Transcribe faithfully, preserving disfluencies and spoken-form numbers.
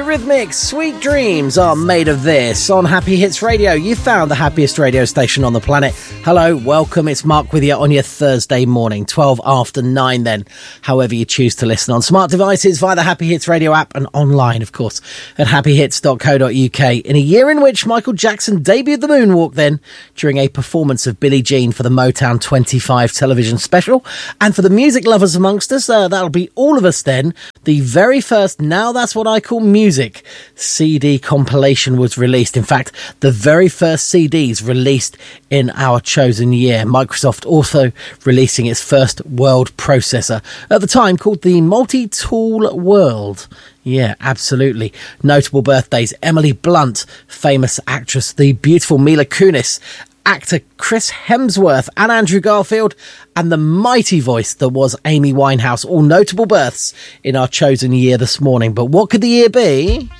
Eurythmics, Sweet Dreams are made of this on Happy Hits Radio. You found the happiest radio station on the planet. Hello, welcome. It's Mark with you on your Thursday morning, twelve after nine then, however you choose to listen on smart devices via the Happy Hits Radio app and online, of course, at happy hits dot co dot uk. In a year in which Michael Jackson debuted the moonwalk then during a performance of Billie Jean for the Motown twenty-five television special. And for the music lovers amongst us, uh, that'll be all of us then. The very first Now That's What I Call Music C D compilation was released. In fact, the very first C Ds released in our chosen year. Microsoft also releasing its first world processor, at the time called the Multi-Tool World. Yeah, absolutely. Notable birthdays: Emily Blunt, famous actress, the beautiful Mila Kunis, actor Chris Hemsworth and Andrew Garfield, and the mighty voice that was Amy Winehouse. All notable births in our chosen year this morning. But what could the year be?